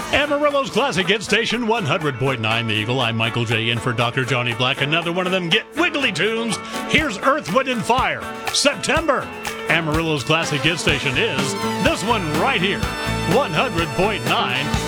Amarillo's Classic Hit Station 100.9 The Eagle. I'm Michael J. in for Dr. Johnny Black. Another one of them Get Wiggly tunes. Here's Earth, Wind, and Fire. September. Amarillo's Classic Hit Station is this one right here. 100.9